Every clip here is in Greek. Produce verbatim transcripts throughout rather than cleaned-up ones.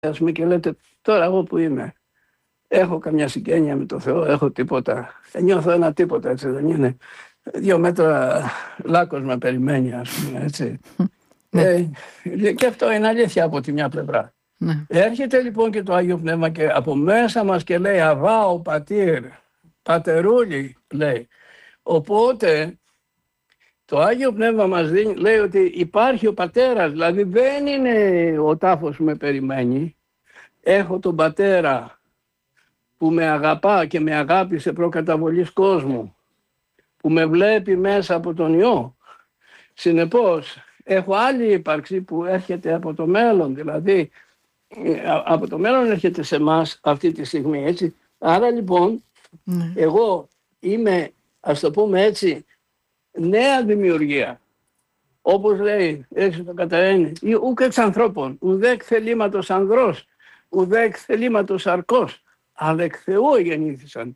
ας πούμε, και λέτε τώρα εγώ που είμαι, έχω καμιά συγγένεια με το Θεό, έχω τίποτα, νιώθω ένα τίποτα, έτσι δεν είναι? Δύο μέτρα λάκκος με περιμένει, ας πούμε, έτσι. ε, και αυτό είναι αλήθεια από τη μια πλευρά. Ναι. Έρχεται λοιπόν και το Άγιο Πνεύμα και από μέσα μας και λέει Αβά ο πατήρ, πατερούλη, λέει. Οπότε το Άγιο Πνεύμα μας δίνει, λέει ότι υπάρχει ο πατέρας, δηλαδή δεν είναι ο τάφος που με περιμένει. Έχω τον πατέρα που με αγαπά και με αγάπησε προκαταβολής κόσμου, που με βλέπει μέσα από τον Υιό. Συνεπώς έχω άλλη ύπαρξη που έρχεται από το μέλλον, δηλαδή από το μέλλον έρχεται σε εμάς αυτή τη στιγμή, έτσι. Άρα λοιπόν ναι. εγώ είμαι, ας το πούμε έτσι, νέα δημιουργία. Όπως λέει έξω το καταένει, ουκ εξ ανθρώπων, ουδέκ θελήματος ανδρός, ουδέκ θελήματος αρκός, αλλά εκ Θεού γεννήθησαν.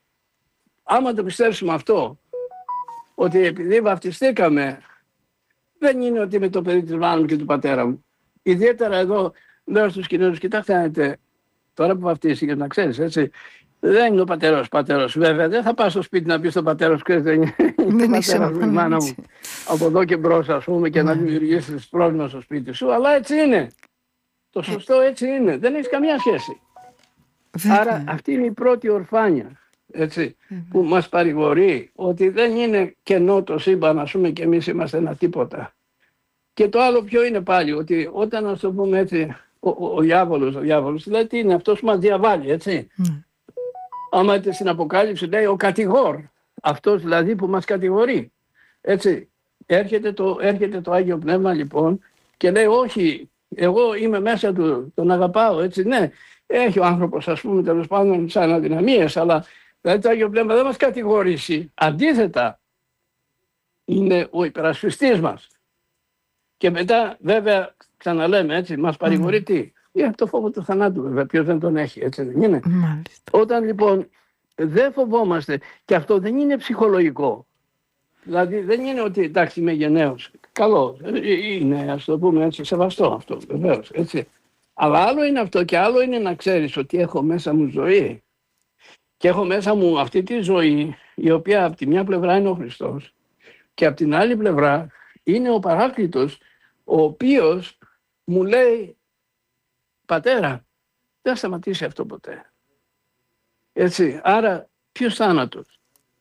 Άμα το πιστέψουμε αυτό, ότι επειδή βαφτιστήκαμε, δεν είναι ότι είμαι το παιδί της μάνας μου και του πατέρα μου. Ιδιαίτερα εδώ λέω στους κοινούς, κοιτάξτε, τώρα που βαφτίστηκες να ξέρεις, έτσι, δεν είναι ο πατέρας πατέρας. Βέβαια, δεν θα πας στο σπίτι να πεις στον πατέρα σου, ξέρεις, δεν είναι ο πατέρας μου, η μάνα μου. Από εδώ και μπρος, ας πούμε, και να δημιουργήσεις πρόβλημα στο σπίτι σου. Αλλά έτσι είναι. Το σωστό έτσι είναι. Δεν έχει καμία σχέση. Άρα αυτή είναι η πρώτη ορφάνια, έτσι, που μας παρηγορεί ότι δεν είναι κενό το σύμπαν, ας πούμε, και εμείς είμαστε ένα τίποτα. Και το άλλο ποιο είναι πάλι, ότι όταν, ας το πούμε έτσι, ο, ο, ο διάβολος, ο διάβολος, δηλαδή τι είναι αυτός που μας διαβάλλει, έτσι. Mm. Άμα είτε στην Αποκάλυψη λέει ο κατηγόρ, αυτός δηλαδή που μας κατηγορεί, έτσι. Έρχεται το, έρχεται το Άγιο Πνεύμα λοιπόν και λέει όχι, εγώ είμαι μέσα του, τον αγαπάω, έτσι, ναι. Έχει ο άνθρωπος, ας πούμε, τέλος πάντων σαν αδυναμίες, αλλά δηλαδή το Άγιο Πνεύμα δεν μας κατηγορήσει. Αντίθετα, είναι ο υπερασπιστής μας. Και μετά, βέβαια, ξαναλέμε, έτσι, μας παρηγορεί mm. τι. Για το φόβο του θανάτου, βέβαια, ποιος δεν τον έχει, έτσι δεν είναι. Μάλιστα. Όταν λοιπόν δεν φοβόμαστε, και αυτό δεν είναι ψυχολογικό. Δηλαδή δεν είναι ότι εντάξει είμαι γενναίος. Καλό, είναι, ας το πούμε έτσι, σεβαστό αυτό, βεβαίως, έτσι. Αλλά άλλο είναι αυτό και άλλο είναι να ξέρεις ότι έχω μέσα μου ζωή. Και έχω μέσα μου αυτή τη ζωή, η οποία από τη μια πλευρά είναι ο Χριστός και από την άλλη πλευρά είναι ο Παράκλητος, ο οποίος μου λέει πατέρα, δεν θα σταματήσει αυτό ποτέ. Έτσι, άρα ποιος θάνατος.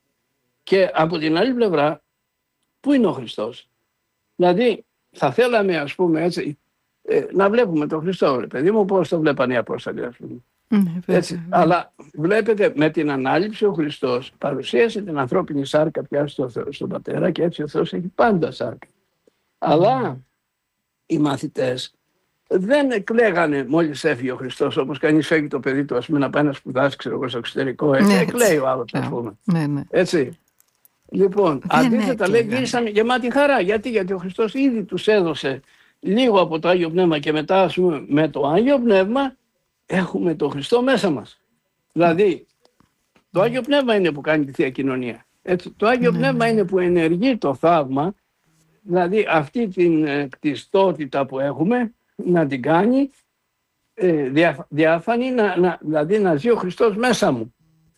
Και από την άλλη πλευρά, πού είναι ο Χριστός. Δηλαδή θα θέλαμε, ας πούμε έτσι, ε, να βλέπουμε τον Χριστό, ρε παιδί μου, πώς το βλέπανε οι Απόστολοι, ας πούμε. Ναι, έτσι, ναι. Αλλά βλέπετε με την ανάληψη ο Χριστός παρουσίασε την ανθρώπινη σάρκα πια στο, στον Πατέρα και έτσι ο Θεός έχει πάντα σάρκα. Mm. Αλλά οι μαθητές δεν εκλέγανε μόλις έφυγε ο Χριστός, όπως κανείς φεύγει το παιδί του, ας πούμε, να πάει να σπουδάσει, ξέρω εγώ, στο εξωτερικό. Έτσι, ναι, εκλέει ο άλλος, ας πούμε. Ναι, ναι. Έτσι. Λοιπόν, δεν αντίθετα λέει γύρισαν γεμάτη χαρά. Γιατί, γιατί ο Χριστός ήδη τους έδωσε λίγο από το Άγιο Πνεύμα και μετά, ας πούμε, με το Άγιο Πνεύμα έχουμε τον Χριστό μέσα μας. Δηλαδή, το Άγιο Πνεύμα είναι που κάνει τη Θεία Κοινωνία. Έτσι, το Άγιο mm. Πνεύμα είναι που ενεργεί το θαύμα, δηλαδή αυτή την κτιστότητα που έχουμε, να την κάνει ε, διά, διάφανη, να, να, δηλαδή να ζει ο Χριστός μέσα μου.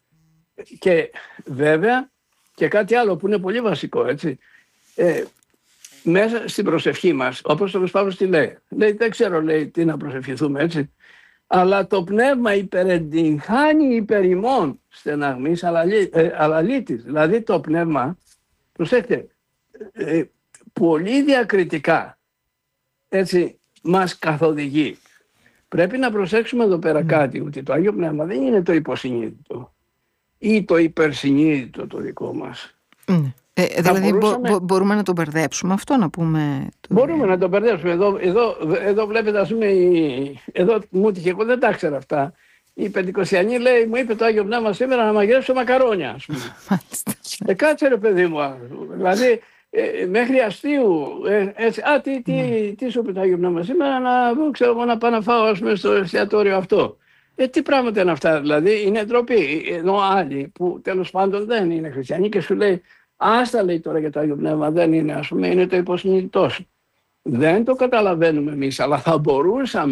Και βέβαια, και κάτι άλλο που είναι πολύ βασικό, έτσι, ε, μέσα στην προσευχή μας, όπως ο Παύλος τι λέει, λέει, δεν ξέρω, λέει, τι να προσευχηθούμε, έτσι, αλλά το πνεύμα υπερεντυγχάνει υπερ ημών στεναγμής αλαλήτης. Δηλαδή το πνεύμα, προσέξτε, ε, πολύ διακριτικά, έτσι, μας καθοδηγεί. Πρέπει να προσέξουμε εδώ πέρα mm. κάτι, ότι το Άγιο Πνεύμα δεν είναι το υποσυνείδητο ή το υπερσυνείδητο το δικό μας. Mm. Ε, δηλαδή μπορούσαμε... μπο, μπορούμε να το μπερδέψουμε αυτό, να πούμε... Το... Μπορούμε να το μπερδέψουμε. Εδώ, εδώ, εδώ βλέπετε, ας πούμε, η... εδώ μου τύχε, εγώ δεν τα ξέρω αυτά. Η Πεντηκοστιανή λέει, μου είπε το Άγιο Πνεύμα σήμερα να μαγειρέψω μακαρόνια, ας πούμε. ε, κάτσε ρε παιδί μου, δηλαδή ε, μέχρι αστείου, ε, έτσι, α, τι, τι, mm. τι σου είπε το Άγιο Πνεύμα σήμερα, να, ξέρω, να πάω να φάω, ας πούμε, στο εστιατόριο αυτό. Ε, τι πράγματα είναι αυτά, δηλαδή, είναι ντροπή. Ενώ άλλοι που τέλος πάντων δεν είναι χριστιανοί και σου λέει, άστα λέει τώρα για το Άγιο Πνεύμα, δεν είναι, ας πούμε, είναι το υποσυνείδητό σου. Δεν το καταλαβαίνουμε εμείς, αλλά θα μπορούσαμε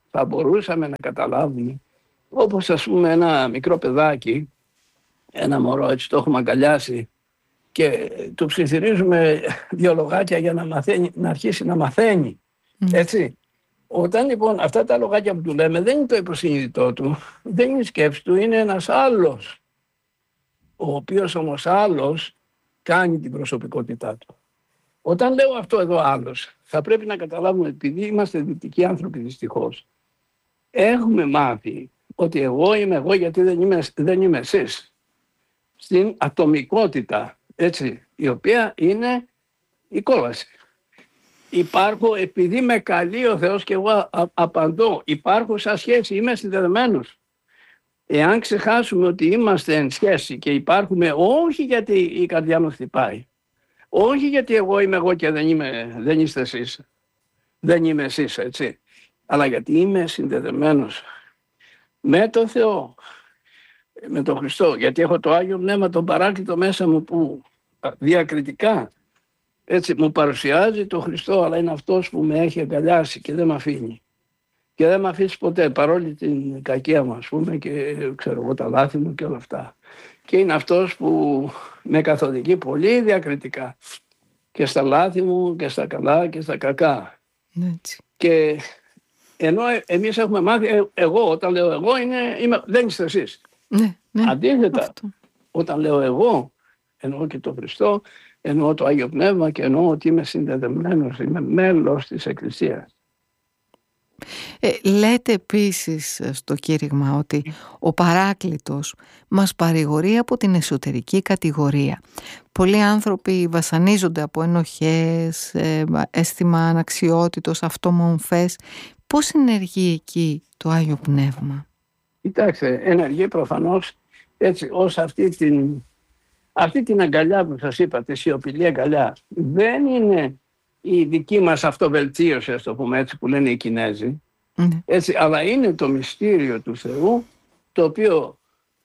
θα μπορούσαμε να καταλάβουμε, όπως ας πούμε ένα μικρό παιδάκι, ένα μωρό, έτσι το έχουμε αγκαλιάσει και του ψιθυρίζουμε δύο λογάκια για να, μαθαίνει, να αρχίσει να μαθαίνει. Mm. Έτσι. Όταν λοιπόν αυτά τα λογάκια που του λέμε δεν είναι το υποσυνείδητό του, δεν είναι η σκέψη του, είναι ένας άλλος, ο οποίος όμως άλλος κάνει την προσωπικότητά του. Όταν λέω αυτό εδώ άλλος, θα πρέπει να καταλάβουμε, επειδή είμαστε δυτικοί άνθρωποι δυστυχώς, έχουμε μάθει ότι εγώ είμαι εγώ γιατί δεν είμαι, δεν είμαι εσείς. Στην ατομικότητα, έτσι, η οποία είναι η κόλαση. Υπάρχω επειδή με καλεί ο Θεός και εγώ α, απαντώ. Υπάρχω σαν σχέση, είμαι συνδεδεμένος. Εάν ξεχάσουμε ότι είμαστε εν σχέση και υπάρχουμε όχι γιατί η καρδιά μου χτυπάει, όχι γιατί εγώ είμαι εγώ και δεν, είμαι, δεν είστε εσείς, δεν είμαι εσείς, έτσι, αλλά γιατί είμαι συνδεδεμένος με τον Θεό, με τον Χριστό, γιατί έχω το Άγιο Πνεύμα, τον Παράκλητο μέσα μου που διακριτικά, έτσι, μου παρουσιάζει τον Χριστό, αλλά είναι αυτός που με έχει αγκαλιάσει και δεν με αφήνει. Και δεν με αφήσει ποτέ, παρόλη την κακία μου, ας πούμε, και ξέρω εγώ τα λάθη μου και όλα αυτά. Και είναι αυτός που με καθοδηγεί πολύ διακριτικά. Και στα λάθη μου και στα καλά και στα κακά. Έτσι. Και ενώ εμείς έχουμε μάθει, εγώ όταν λέω εγώ είναι, είμαι, δεν είστε εσείς. Ναι, ναι, αντίθετα, αυτό. Όταν λέω εγώ, εννοώ και τον Χριστό, εννοώ το Άγιο Πνεύμα και εννοώ ότι είμαι συνδεδεμένος, είμαι μέλος της Εκκλησίας. Ε, λέτε επίσης στο κήρυγμα ότι ο Παράκλητος μας παρηγορεί από την εσωτερική κατηγορία. Πολλοί άνθρωποι βασανίζονται από ενοχές, ε, αίσθημα αναξιότητος, αυτομομφές. Πώς ενεργεί εκεί το Άγιο Πνεύμα? Κοιτάξτε, ενεργεί προφανώς έτσι ως αυτή την, αυτή την αγκαλιά που σας είπα, τη σιωπηλή αγκαλιά. Δεν είναι η δική μας αυτοβελτίωση, ας το πούμε έτσι, που λένε οι Κινέζοι, mm. έτσι, αλλά είναι το μυστήριο του Θεού, το οποίο,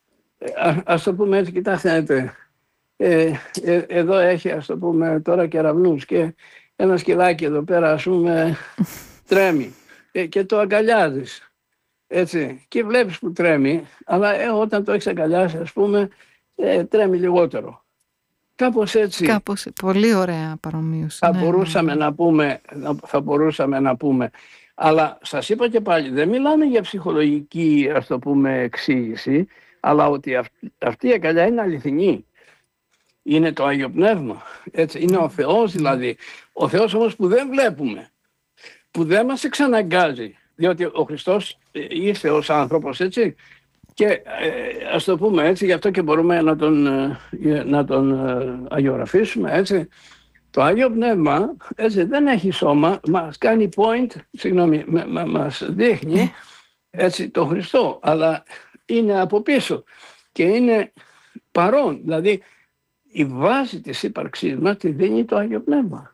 α, ας το πούμε έτσι, κοιτάξτε, ε, ε, εδώ έχει, ας το πούμε τώρα, κεραυνούς και ένα σκυλάκι εδώ πέρα, ας πούμε, τρέμει ε, και το αγκαλιάζεις. Έτσι, και βλέπεις που τρέμει, αλλά ε, όταν το έχεις αγκαλιάσει, ας πούμε, ε, τρέμει λιγότερο. Κάπως έτσι. Κάπως, πολύ ωραία παρομοίωση. Θα, ναι, μπορούσαμε ναι. Να πούμε, θα μπορούσαμε να πούμε. Αλλά σας είπα και πάλι, δεν μιλάμε για ψυχολογική, ας το πούμε, εξήγηση, αλλά ότι αυ, αυτή η αγκαλιά είναι αληθινή. Είναι το Άγιο Πνεύμα. Έτσι, είναι ο Θεός δηλαδή. Ο Θεός όμως που δεν βλέπουμε, που δεν μας εξαναγκάζει. Διότι ο Χριστός ήρθε ως άνθρωπος, έτσι, και ε, ας το πούμε έτσι, γι' αυτό και μπορούμε να τον, ε, να τον ε, αγιογραφήσουμε, έτσι. Το Άγιο Πνεύμα, έτσι, δεν έχει σώμα, μας κάνει point, συγγνώμη, μα, μα, μας δείχνει, έτσι, τον Χριστό, αλλά είναι από πίσω και είναι παρόν, δηλαδή η βάση της ύπαρξής μας τη δίνει το Άγιο Πνεύμα.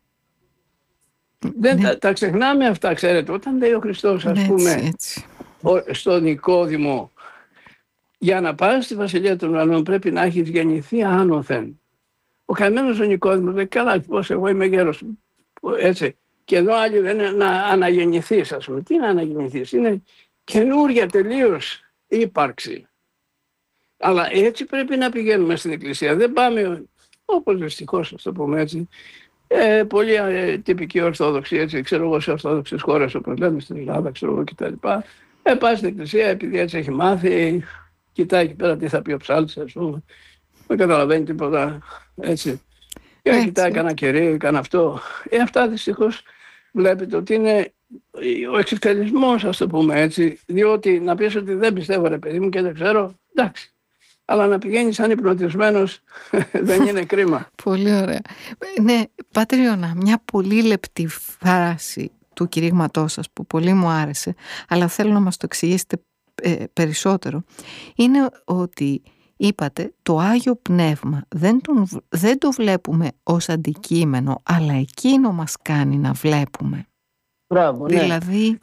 Δεν, ναι. τα, τα ξεχνάμε αυτά, ξέρετε. Όταν λέει ο Χριστός, ας πούμε, έτσι, έτσι. Ο, στον Νικόδημο, για να πας στη Βασιλεία των Ουρανών πρέπει να έχεις γεννηθεί άνωθεν. Ο καημένος ο Νικόδημος λέει, καλά, πώς εγώ είμαι γέρος. Έτσι. Και εδώ άλλοι δεν είναι να αναγεννηθείς, ας πούμε. Τι να αναγεννηθείς, είναι καινούρια τελείως ύπαρξη. Αλλά έτσι πρέπει να πηγαίνουμε στην Εκκλησία. Δεν πάμε, όπως δυστυχώς, ας το πούμε έτσι, Ε, πολύ ε, τυπική Ορθόδοξη, έτσι, ξέρω εγώ, σε ορθόδοξες χώρες όπως λέμε στην Ελλάδα, ξέρω εγώ κτλ. Ε, πάει στην Εκκλησία επειδή έτσι έχει μάθει, κοιτάει εκεί πέρα τι θα πει ο ψάλτης, ας πούμε, δεν καταλαβαίνει τίποτα, έτσι. Και έτσι, κοιτάει κανένα κερί, κανένα αυτό. Ε, αυτά δυστυχώς βλέπετε ότι είναι ο εξευτελισμός, ας το πούμε έτσι, διότι να πεις ότι δεν πιστεύω ρε παιδί μου και δεν ξέρω, εντάξει. Αλλά να πηγαίνεις σαν υπνοτισμένος δεν είναι κρίμα. Πολύ ωραία. Ναι, Πάτερ Ιωνά, μια πολύ λεπτή φράση του κηρύγματός σας που πολύ μου άρεσε, αλλά θέλω να μας το εξηγήσετε ε, περισσότερο, είναι ότι είπατε το Άγιο Πνεύμα δεν, τον, δεν το βλέπουμε ως αντικείμενο, αλλά εκείνο μας κάνει να βλέπουμε. Μπράβο, ναι. Δηλαδή...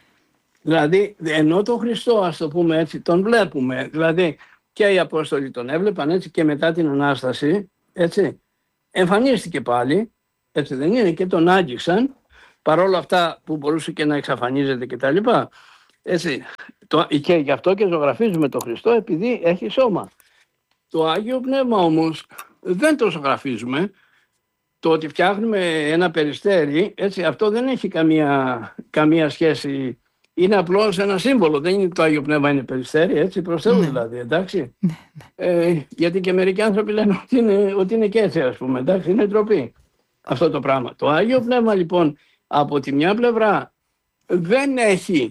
Δηλαδή, ενώ τον Χριστό, ας το πούμε έτσι, τον βλέπουμε, δηλαδή... Και οι Απόστολοι τον έβλεπαν, έτσι, και μετά την Ανάσταση, έτσι, εμφανίστηκε πάλι, έτσι δεν είναι, και τον άγγιξαν, παρόλα αυτά που μπορούσε και να εξαφανίζεται κτλ. Έτσι, το, και γι' αυτό και ζωγραφίζουμε τον Χριστό, επειδή έχει σώμα. Το Άγιο Πνεύμα όμως δεν το ζωγραφίζουμε. Το ότι φτιάχνουμε ένα περιστέρι, έτσι, αυτό δεν έχει καμία, καμία σχέση. Είναι απλώς ένα σύμβολο. Δεν είναι το Άγιο Πνεύμα, είναι περιστέρι, έτσι, προς Θεού δηλαδή, εντάξει. Ε, γιατί και μερικοί άνθρωποι λένε ότι είναι, ότι είναι και έτσι, ας πούμε, εντάξει, είναι ντροπή αυτό το πράγμα. Το Άγιο Πνεύμα λοιπόν από τη μια πλευρά δεν έχει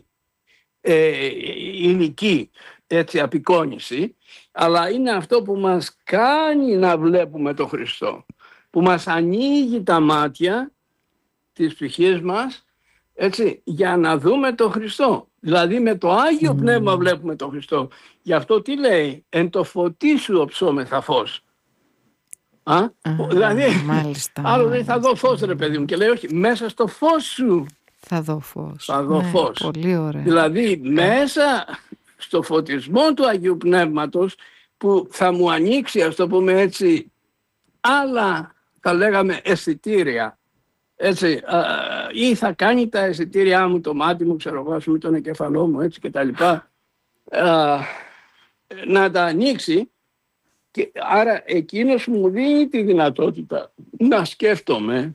ε, υλική, έτσι, απεικόνηση, αλλά είναι αυτό που μας κάνει να βλέπουμε τον Χριστό, που μας ανοίγει τα μάτια της ψυχής μας, έτσι, για να δούμε τον Χριστό. Δηλαδή με το Άγιο mm. Πνεύμα βλέπουμε τον Χριστό. Γι' αυτό τι λέει, εν το φωτί σου οψόμεθα φως. Α? Mm. Δηλαδή, μάλιστα, άλλο δεν μάλιστα. θα δω φως ρε παιδί μου, και λέει όχι, μέσα στο φως σου θα δω φως. Θα δω ναι, φως. Πολύ ωραία. Δηλαδή μέσα στο φωτισμό του Αγίου Πνεύματος που θα μου ανοίξει, ας το πούμε έτσι, άλλα θα λέγαμε αισθητήρια, έτσι, α, ή θα κάνει τα αισθητήριά μου, το μάτι μου, ξέρω εγώ, ας πούμε, τον εγκεφαλό μου, έτσι και τα λοιπά, α, να τα ανοίξει, και άρα εκείνος μου δίνει τη δυνατότητα να σκέφτομαι,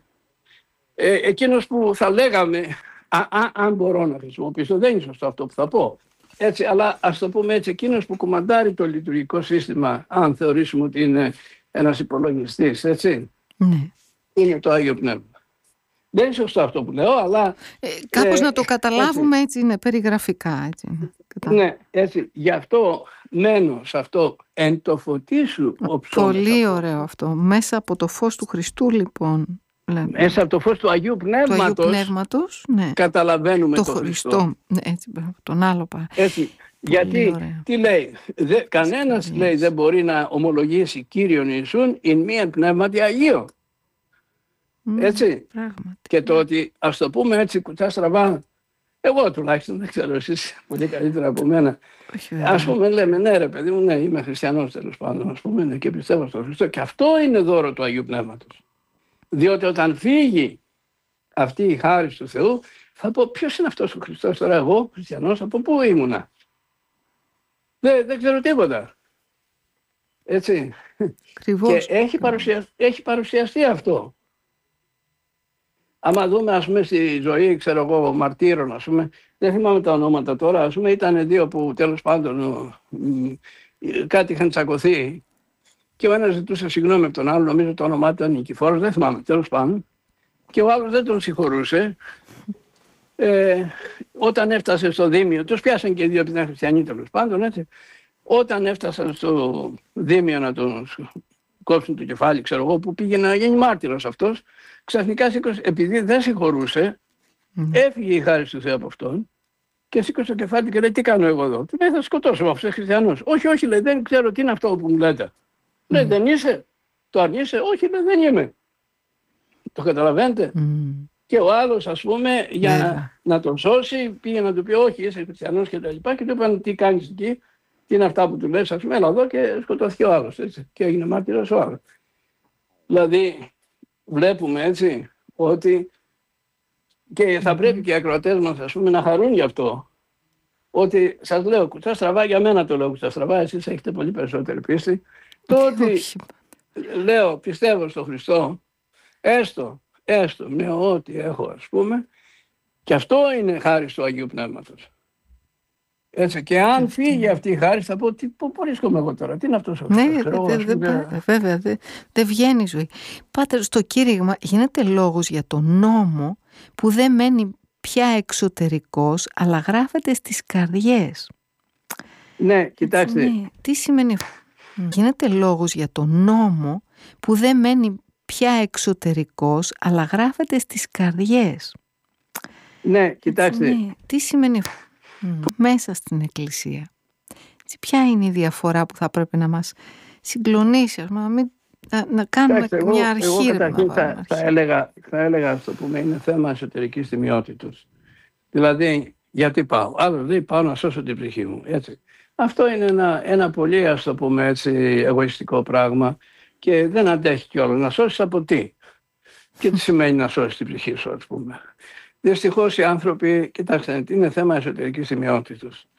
ε, εκείνος που θα λέγαμε, α, α, αν μπορώ να χρησιμοποιήσω, δεν είναι σωστό αυτό που θα πω, έτσι, αλλά ας το πούμε έτσι, εκείνος που κομμαντάρει το λειτουργικό σύστημα, αν θεωρήσουμε ότι είναι ένας υπολογιστής, έτσι, ναι. είναι το Άγιο Πνεύμα. Δεν είναι σωστό αυτό που λέω, αλλά... Ε, κάπως ε, να το καταλάβουμε έτσι, έτσι είναι, περιγραφικά. Έτσι. Ναι, έτσι. Γι' αυτό μένω σε αυτό. Εν το φωτί σου οψόμεθα. Πολύ ωραίο αυτό. Μέσα από το φως του Χριστού, λοιπόν. Λέμε. Μέσα από το φως του Αγίου Πνεύματος, του Αγίου Πνεύματος ναι. καταλαβαίνουμε το τον Χριστό. Χριστό. Ναι, έτσι, τον άλλο παρά. Έτσι. Γιατί, τι λέει, δε, κανένας Πολύ λέει δεν μπορεί να ομολογήσει Κύριον Ιησούν ειν μία πνεύματι Αγίο. Mm, έτσι. Πράγματι. Και το ότι, ας το πούμε έτσι κουτσά στραβά, εγώ τουλάχιστον δεν ξέρω, εσείς πολύ καλύτερα από μένα. Όχι, ας πούμε λέμε ναι ρε παιδί μου, ναι είμαι χριστιανός τέλος πάντων, ας πούμε, ναι, και πιστεύω στον Χριστό, και αυτό είναι δώρο του Αγίου Πνεύματος. Διότι όταν φύγει αυτή η χάρις του Θεού, θα πω ποιος είναι αυτός ο Χριστός τώρα, εγώ χριστιανός, από πού ήμουνα. Δεν, δεν ξέρω τίποτα. Έτσι. Ακριβώς. Και έχει παρουσιαστεί, έχει παρουσιαστεί αυτό. Άμα δούμε, ας πούμε, στη ζωή, ξέρω εγώ, μαρτύρων, ας πούμε, δεν θυμάμαι τα ονόματα τώρα, ας πούμε, ήταν δύο που τέλος πάντων κάτι είχαν τσακωθεί και ο ένας ζητούσε συγγνώμη από τον άλλο, νομίζω το όνομά του ήταν Νικηφόρος, δεν θυμάμαι, τέλος πάντων, και ο άλλος δεν τον συγχωρούσε. Ε, όταν έφτασε στο Δήμιο, τους πιάσαν και οι δύο επειδή ήταν χριστιανοί, τέλος πάντων, έτσι. Όταν έφτασαν στο Δήμιο να τον κόψουν το κεφάλι, ξέρω εγώ, που πήγε να γίνει μάρτυρος αυτός, ξαφνικά σήκωσε, επειδή δεν συγχωρούσε, mm. έφυγε η χάρις του Θεού από αυτόν και σήκωσε το κεφάλι και λέει: τι κάνω εγώ εδώ. Του λέει: θα σκοτώσω, αυτός είναι χριστιανός. Όχι, όχι, λέει, δεν ξέρω τι είναι αυτό που μου λέτε. Mm. Λέει: δεν είσαι, το αρνείσαι. Όχι, λέει, δεν είμαι. Το καταλαβαίνετε. Mm. Και ο άλλος, ας πούμε, για yeah. να τον σώσει, πήγε να του πει: όχι, είσαι χριστιανός και τα λοιπά. Και του είπαν: τι κάνεις εκεί, τι είναι αυτά που του λες, ας πούμε, έλα εδώ, και σκοτώθηκε ο άλλος. Έτσι. Και έγινε μάρτυρας ο άλλος. Δηλαδή, βλέπουμε έτσι ότι και θα πρέπει και οι ακροατές μας, ας πούμε, να χαρούν γι' αυτό. Ότι σας λέω, κουτσά στραβά, για μένα το λέω κουτσά στραβά, εσείς έχετε πολύ περισσότερη πίστη. Το ότι λέω πιστεύω στον Χριστό, έστω, έστω με ό,τι έχω, ας πούμε, και αυτό είναι χάρη του Αγίου Πνεύματος. Έτσι, και αν φύγει αυτή η χάρη, θα πω: τι, πού βρίσκομαι εγώ τώρα, τι είναι αυτός ο Χριστός. Ναι, δε, δε, δε, βέβαια, δεν δε βγαίνει η ζωή. Πάτερ, στο κήρυγμα γίνεται λόγος για τον νόμο που δεν μένει πια εξωτερικός, αλλά γράφεται στις καρδιές. Ναι, κοιτάξτε. Έτσι, ναι. Τι σημαίνει αυτό. Γίνεται λόγος για τον νόμο που δεν μένει πια εξωτερικός, αλλά γράφεται στις καρδιές. Ναι, κοιτάξτε. Έτσι, ναι. Τι σημαίνει αυτό. Mm. Μέσα στην Εκκλησία. Έτσι, ποια είναι η διαφορά που θα πρέπει να μας συγκλονίσει, ας, να, μην, να, να κάνουμε Κοιτάξτε, μια εγώ, αρχή. Εγώ καταρχήν θα, θα έλεγα, θα έλεγα ας το πούμε, είναι θέμα εσωτερικής τιμιότητας. Δηλαδή, γιατί πάω. Άλλος λέει: πάω να σώσω την ψυχή μου. Έτσι. Αυτό είναι ένα, ένα πολύ, ας το πούμε έτσι, εγωιστικό πράγμα και δεν αντέχει κιόλας. Να σώσεις από τι. Και τι σημαίνει να σώσεις την ψυχή σου, ας πούμε. Δυστυχώς οι άνθρωποι, κοιτάξτε, είναι θέμα εσωτερικής σημειότητας τους.